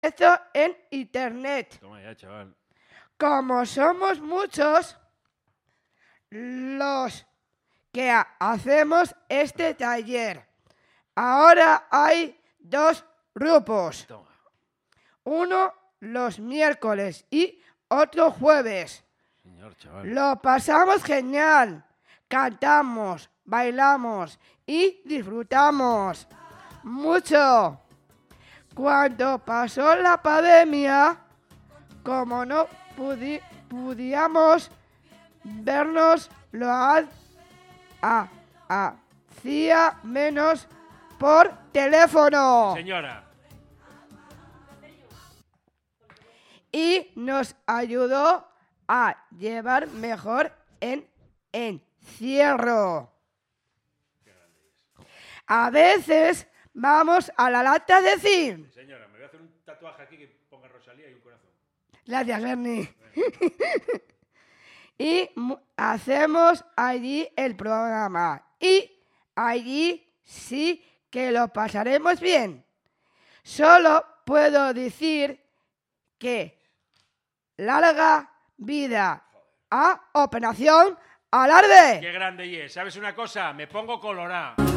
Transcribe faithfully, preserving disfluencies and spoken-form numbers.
esto en internet. Toma ya, chaval. Como somos muchos los que ha- hacemos este taller, ahora hay dos grupos. Toma. Uno los miércoles y otro jueves. Señor, chaval. Lo pasamos genial. Cantamos, bailamos y disfrutamos mucho. Cuando pasó la pandemia, como no pudi- podíamos vernos, lo ha- ha- hacía menos por teléfono. Señora. Y nos ayudó a llevar mejor en encierro. A veces vamos a la lata de zinc. Señora, me voy a hacer un tatuaje aquí que ponga Rosalía y un corazón. Gracias, Bernie. Y mu- hacemos allí el programa. Y allí sí que lo pasaremos bien. Solo puedo decir que larga vida a Operación Alarde. Qué grande y es. ¿Sabes una cosa? Me pongo colorado.